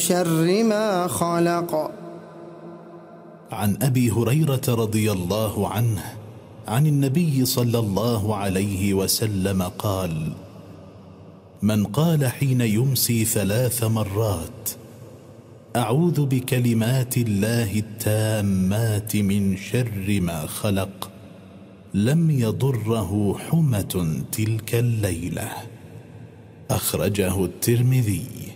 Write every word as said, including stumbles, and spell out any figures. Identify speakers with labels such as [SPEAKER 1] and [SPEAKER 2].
[SPEAKER 1] شر ما خلق.
[SPEAKER 2] عن أبي هريرة رضي الله عنه عن النبي صلى الله عليه وسلم قال: من قال حين يمسي ثلاث مرات: أعوذ بكلمات الله التامات من شر ما خلق، لم يضره حمة تلك الليلة. أخرجه الترمذي.